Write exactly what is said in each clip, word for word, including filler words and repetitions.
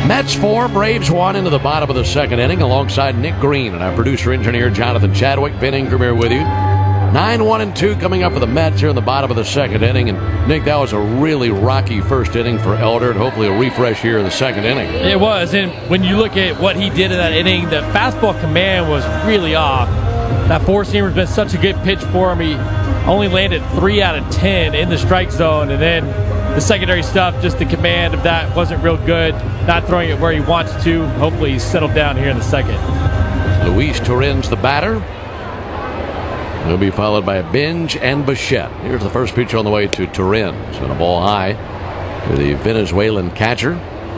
Mets four, Braves one into the bottom of the second inning alongside Nick Green and our producer-engineer Jonathan Chadwick. Ben Ingram here with you. nine one and two coming up for the Mets here in the bottom of the second inning. And, Nick, that was a really rocky first inning for Elder, and hopefully a refresh here in the second inning. It was, and when you look at what he did in that inning, the fastball command was really off. That four-seamer has been such a good pitch for him. He only landed three out of ten in the strike zone, and then the secondary stuff, just the command of that wasn't real good. Not throwing it where he wants to. Hopefully he's settled down here in the second. Luis Torrens, the batter. He'll be followed by Binge and Bichette. Here's the first pitch on the way to Torrens, and a ball high to the Venezuelan catcher.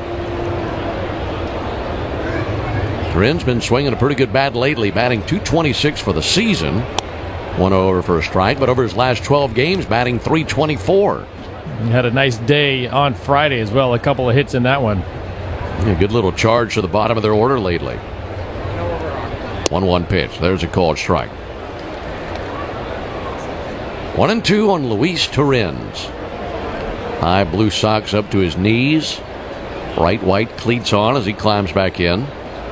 Torrens been swinging a pretty good bat lately, batting two twenty-six for the season. One over for a strike, but over his last twelve games, batting three twenty-four. He had a nice day on Friday as well. A couple of hits in that one. Yeah, good little charge to the bottom of their order lately. one one pitch. There's a called strike. One and two on Luis Torrens. High blue socks up to his knees. Bright white cleats on as he climbs back in.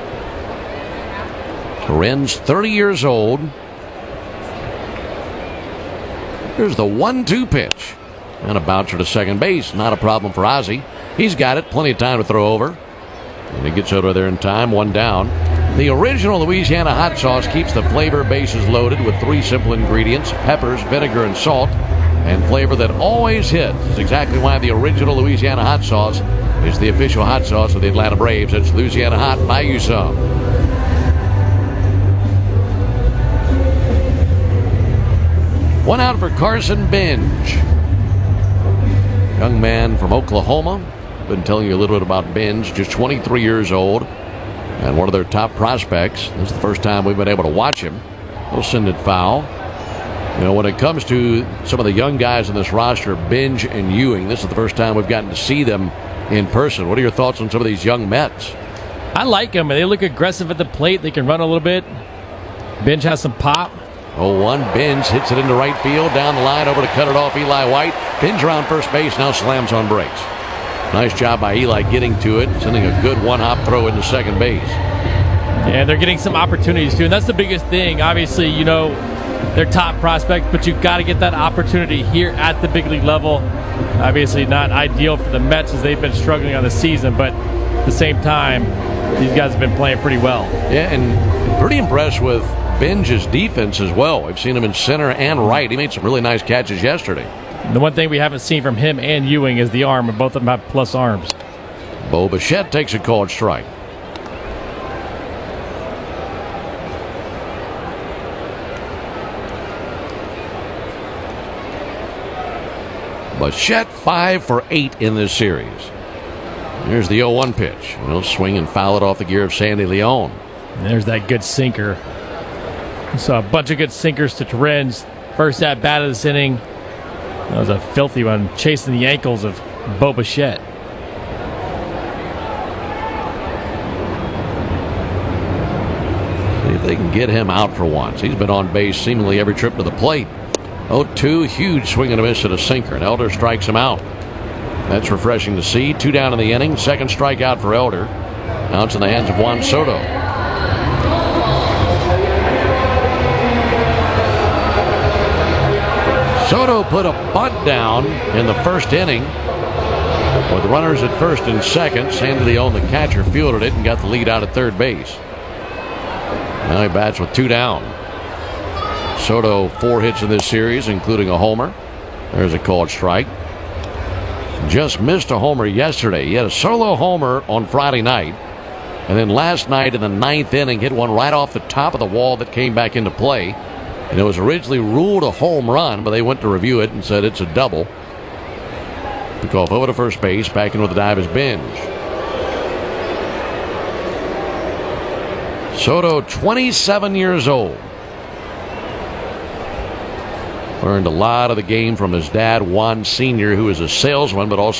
Torrens, thirty years old. Here's the one two pitch. And a bouncer to second base. Not a problem for Ozzie. He's got it. Plenty of time to throw over. And he gets over there in time. One down. The original Louisiana hot sauce keeps the flavor bases loaded with three simple ingredients: peppers, vinegar, and salt. And flavor that always hits. That's exactly why the original Louisiana hot sauce is the official hot sauce of the Atlanta Braves. It's Louisiana Hot. Buy you some. One out for Carson Binge. Young man from Oklahoma. Been telling you a little bit about Binge. Just twenty-three years old. And one of their top prospects. This is the first time we've been able to watch him. He'll send it foul. You know, when it comes to some of the young guys in this roster, Binge and Ewing, this is the first time we've gotten to see them in person. What are your thoughts on some of these young Mets? I like them. They look aggressive at the plate. They can run a little bit. Binge has some pop. oh one, Binge hits it into right field. Down the line, over to cut it off, Eli White. Binge around first base, now slams on brakes. Nice job by Eli getting to it, sending a good one-hop throw into second base. And they're getting some opportunities, too. And that's the biggest thing. Obviously, you know, they're top prospects, but you've got to get that opportunity here at the big league level. Obviously not ideal for the Mets as they've been struggling on the season, but at the same time, these guys have been playing pretty well. Yeah, and pretty impressed with Binge's defense as well. We've seen him in center and right. He made some really nice catches yesterday. The one thing we haven't seen from him and Ewing is the arm, and both of them have plus arms. Bo Bichette takes a called strike. Bichette five for eight in this series. Here's the oh one pitch. He'll swing and foul it off the gear of Sandy Leon. There's that good sinker. So a bunch of good sinkers to Torrens. First at bat of this inning. That was a filthy one, chasing the ankles of Bo Bichette. See if they can get him out for once. He's been on base seemingly every trip to the plate. oh two, huge swing and a miss at a sinker, and Elder strikes him out. That's refreshing to see. Two down in the inning. Second strikeout for Elder. Now it's in the hands of Juan Soto. Soto put a bunt down in the first inning with runners at first and second. Sandy Leon, the catcher, fielded it and got the lead out at third base. Now he bats with two down. Soto, four hits in this series, including a homer. There's a called strike. Just missed a homer yesterday. He had a solo homer on Friday night. And then last night in the ninth inning, hit one right off the top of the wall that came back into play. And it was originally ruled a home run, but they went to review it and said it's a double. Took off over to first base. Back in with the dive is Binge. Soto, twenty-seven years old. Learned a lot of the game from his dad, Juan Senior, who is a salesman, but also